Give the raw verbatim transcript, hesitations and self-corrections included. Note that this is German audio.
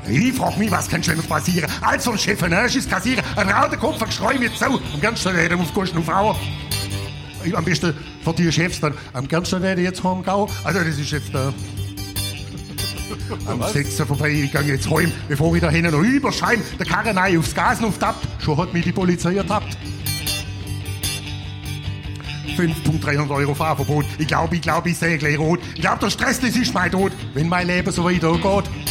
Ich frag mich, was kann Schönes passieren? Als so ein Chefenage ist kassieren, ein rauter Kopf, ein Geschrei wird so. Am ganz schnell reden auf Kosten auf Frauen. Am besten von dir Chefs dann. Am ganz schnell reden jetzt heimgehen. Also das ist jetzt der... Am sechsten vorbei, ich gehe jetzt heim, bevor ich da hinten noch überschein. Der Karren ein aufs Gas noch tappt. Schon hat mich die Polizei ertappt. fünftausenddreihundert Euro Fahrverbot. Ich glaube, ich glaube, ich sehe gleich rot. Ich glaube, der Stress, das ist mein Tod, wenn mein Leben so weitergeht.